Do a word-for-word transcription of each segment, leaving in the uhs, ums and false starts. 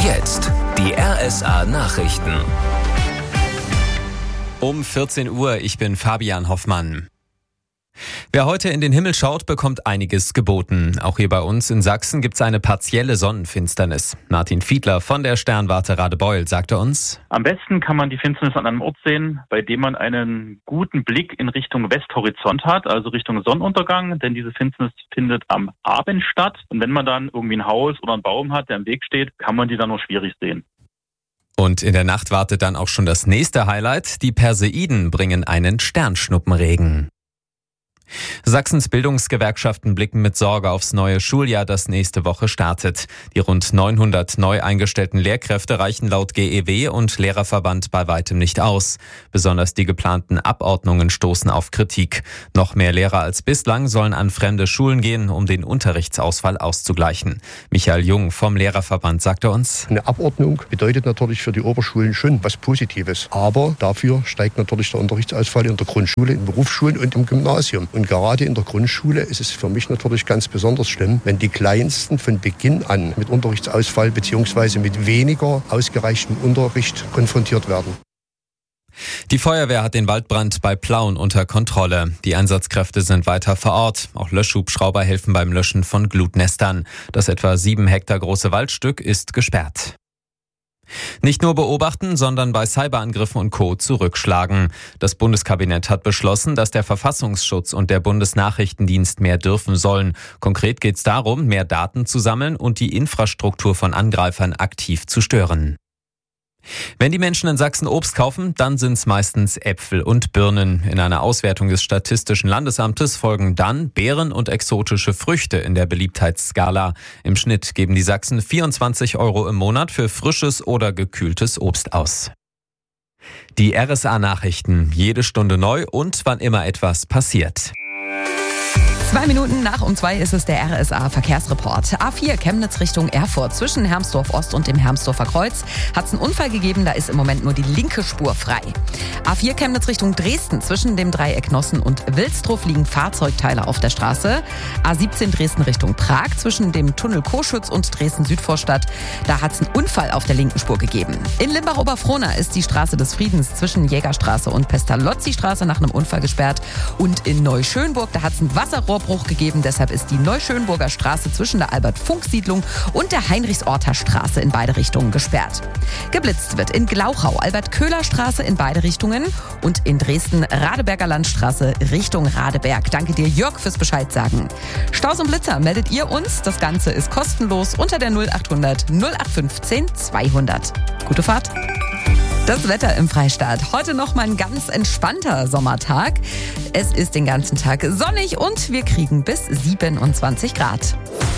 Jetzt die R S A-Nachrichten. Um vierzehn Uhr, ich bin Fabian Hoffmann. Wer heute in den Himmel schaut, bekommt einiges geboten. Auch hier bei uns in Sachsen gibt es eine partielle Sonnenfinsternis. Martin Fiedler von der Sternwarte Radebeul sagte uns: Am besten kann man die Finsternis an einem Ort sehen, bei dem man einen guten Blick in Richtung Westhorizont hat, also Richtung Sonnenuntergang, denn diese Finsternis findet am Abend statt. Und wenn man dann irgendwie ein Haus oder einen Baum hat, der im Weg steht, kann man die dann nur schwierig sehen. Und in der Nacht wartet dann auch schon das nächste Highlight. Die Perseiden bringen einen Sternschnuppenregen. Sachsens Bildungsgewerkschaften blicken mit Sorge aufs neue Schuljahr, das nächste Woche startet. Die rund neunhundert neu eingestellten Lehrkräfte reichen laut G E W und Lehrerverband bei weitem nicht aus. Besonders die geplanten Abordnungen stoßen auf Kritik. Noch mehr Lehrer als bislang sollen an fremde Schulen gehen, um den Unterrichtsausfall auszugleichen. Michael Jung vom Lehrerverband sagte uns: Eine Abordnung bedeutet natürlich für die Oberschulen schon was Positives. Aber dafür steigt natürlich der Unterrichtsausfall in der Grundschule, in Berufsschulen und im Gymnasium. Und gerade in der Grundschule ist es für mich natürlich ganz besonders schlimm, wenn die Kleinsten von Beginn an mit Unterrichtsausfall bzw. mit weniger ausgereichtem Unterricht konfrontiert werden. Die Feuerwehr hat den Waldbrand bei Plauen unter Kontrolle. Die Einsatzkräfte sind weiter vor Ort. Auch Löschhubschrauber helfen beim Löschen von Glutnestern. Das etwa sieben Hektar große Waldstück ist gesperrt. Nicht nur beobachten, sondern bei Cyberangriffen und Co. zurückschlagen. Das Bundeskabinett hat beschlossen, dass der Verfassungsschutz und der Bundesnachrichtendienst mehr dürfen sollen. Konkret geht es darum, mehr Daten zu sammeln und die Infrastruktur von Angreifern aktiv zu stören. Wenn die Menschen in Sachsen Obst kaufen, dann sind es meistens Äpfel und Birnen. In einer Auswertung des Statistischen Landesamtes folgen dann Beeren und exotische Früchte in der Beliebtheitsskala. Im Schnitt geben die Sachsen vierundzwanzig Euro im Monat für frisches oder gekühltes Obst aus. Die R S A-Nachrichten, jede Stunde neu und wann immer etwas passiert. Zwei Minuten nach um zwei ist es der R S A-Verkehrsreport. A vier Chemnitz Richtung Erfurt. Zwischen Hermsdorf Ost und dem Hermsdorfer Kreuz hat es einen Unfall gegeben. Da ist im Moment nur die linke Spur frei. A vier Chemnitz Richtung Dresden. Zwischen dem Dreieck Nossen und Wilsdruff liegen Fahrzeugteile auf der Straße. A siebzehn Dresden Richtung Prag. Zwischen dem Tunnel Koschütz und Dresden-Südvorstadt. Da hat es einen Unfall auf der linken Spur gegeben. In Limbach-Oberfrohna ist die Straße des Friedens zwischen Jägerstraße und Pestalozzi-Straße nach einem Unfall gesperrt. Und in Neuschönburg, da hat es einen Wasserrohrbruch gegeben. Deshalb ist die Neuschönburger Straße zwischen der Albert-Funk-Siedlung und der Heinrichsorter Straße in beide Richtungen gesperrt. Geblitzt wird in Glauchau Albert-Köhler-Straße in beide Richtungen und in Dresden Radeberger Landstraße Richtung Radeberg. Danke dir, Jörg, fürs Bescheid sagen. Staus und Blitzer meldet ihr uns. Das Ganze ist kostenlos unter der null achthundert null acht fünfzehn zweihundert. Gute Fahrt. Das Wetter im Freistaat. Heute noch mal ein ganz entspannter Sommertag. Es ist den ganzen Tag sonnig und wir kriegen bis siebenundzwanzig Grad.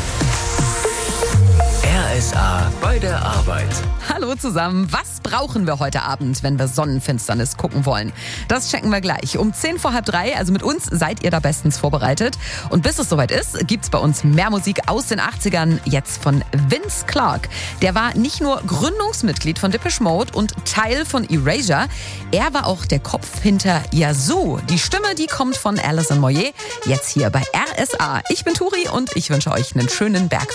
R S A bei der Arbeit. Hallo zusammen. Was brauchen wir heute Abend, wenn wir Sonnenfinsternis gucken wollen? Das checken wir gleich. Um zehn vor halb drei, also mit uns seid ihr da bestens vorbereitet. Und bis es soweit ist, gibt's bei uns mehr Musik aus den achtzigern. Jetzt von Vince Clarke. Der war nicht nur Gründungsmitglied von Depeche Mode und Teil von Erasure. Er war auch der Kopf hinter Yazoo. Die Stimme, die kommt von Alison Moyet. Jetzt hier bei R S A. Ich bin Turi und ich wünsche euch einen schönen Berg.